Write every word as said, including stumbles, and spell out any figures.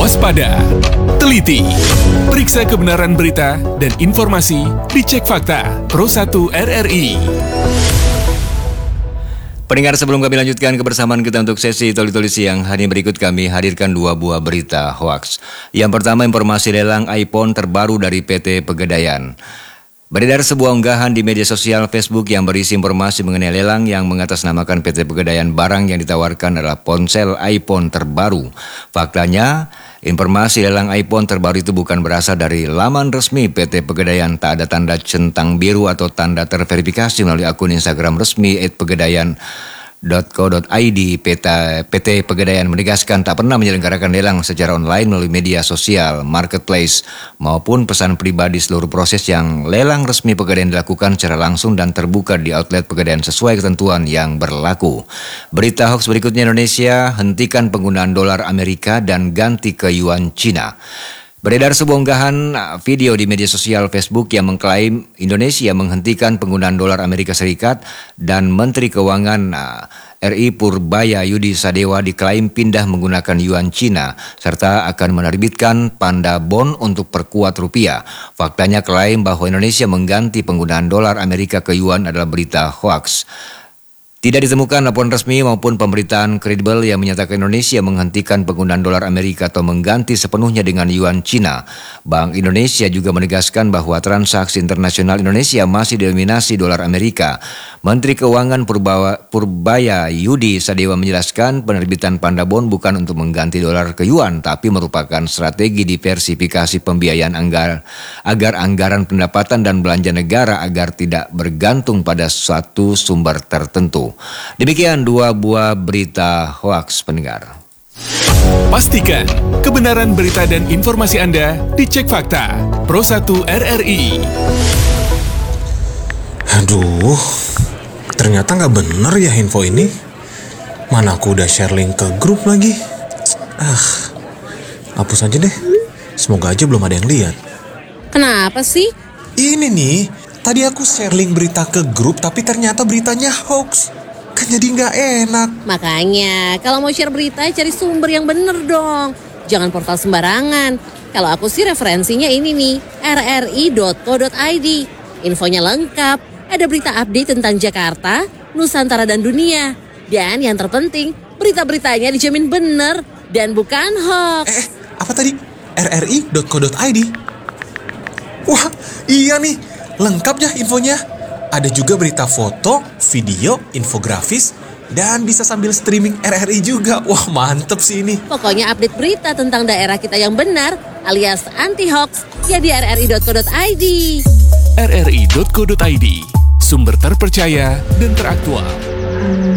waspada, teliti, periksa kebenaran berita dan informasi, dicek fakta. Pro satu R R I. Pendengar, sebelum kami lanjutkan kebersamaan kita untuk sesi Toli-Toli Siang, hari berikut kami hadirkan dua buah berita hoaks. Yang pertama, informasi lelang iPhone terbaru dari P T Pegadaian. Beredar sebuah unggahan di media sosial Facebook yang berisi informasi mengenai lelang yang mengatasnamakan P T Pegadaian. Barang yang ditawarkan adalah ponsel iPhone terbaru. Faktanya, informasi lelang iPhone terbaru itu bukan berasal dari laman resmi P T Pegadaian. Tak ada tanda centang biru atau tanda terverifikasi melalui akun Instagram resmi et pegadaian dot co dot i d. P T Pegadaian menegaskan tak pernah menyelenggarakan lelang secara online melalui media sosial, marketplace, maupun pesan pribadi. Seluruh proses yang lelang resmi Pegadaian dilakukan secara langsung dan terbuka di outlet Pegadaian sesuai ketentuan yang berlaku. Berita hoax berikutnya, Indonesia hentikan penggunaan dolar Amerika dan ganti ke yuan Cina. Beredar sebuah unggahan video di media sosial Facebook yang mengklaim Indonesia menghentikan penggunaan dolar Amerika Serikat dan Menteri Keuangan R I Purbaya Yudi Sadewa diklaim pindah menggunakan yuan Cina serta akan menerbitkan panda bond untuk perkuat rupiah. Faktanya, klaim bahwa Indonesia mengganti penggunaan dolar Amerika ke yuan adalah berita hoaks. Tidak ditemukan laporan resmi maupun pemberitaan kredibel yang menyatakan Indonesia menghentikan penggunaan dolar Amerika atau mengganti sepenuhnya dengan yuan Cina. Bank Indonesia juga menegaskan bahwa transaksi internasional Indonesia masih didominasi dolar Amerika. Menteri Keuangan Purbaya, Purbaya Yudi Sadewa menjelaskan penerbitan panda bond bukan untuk mengganti dolar ke yuan, tapi merupakan strategi diversifikasi pembiayaan anggar, agar anggaran pendapatan dan belanja negara agar tidak bergantung pada suatu sumber tertentu. Demikian dua buah berita hoaks, pendengar. Pastikan kebenaran berita dan informasi Anda dicek fakta. Pro satu R R I. Aduh, ternyata nggak bener ya info ini. Mana aku udah share link ke grup lagi. Ah, hapus aja deh. Semoga aja belum ada yang lihat. Kenapa sih? Ini nih, tadi aku share link berita ke grup tapi ternyata beritanya hoax. Kan jadi nggak enak. Makanya, kalau mau share berita, cari sumber yang bener dong. Jangan portal sembarangan. Kalau aku sih referensinya ini nih, r r i dot co dot i d. Infonya lengkap, ada berita update tentang Jakarta, Nusantara dan dunia. Dan yang terpenting, berita-beritanya dijamin bener dan bukan hoax. Eh, apa tadi? r r i dot co dot i d. Wah, iya nih, lengkap ya infonya. Ada juga berita foto, video, infografis, dan bisa sambil streaming R R I juga. Wah, mantep sih ini. Pokoknya update berita tentang daerah kita yang benar alias anti-hoax ya di r r i dot co dot i d. r r i dot co dot i d, sumber terpercaya dan teraktual.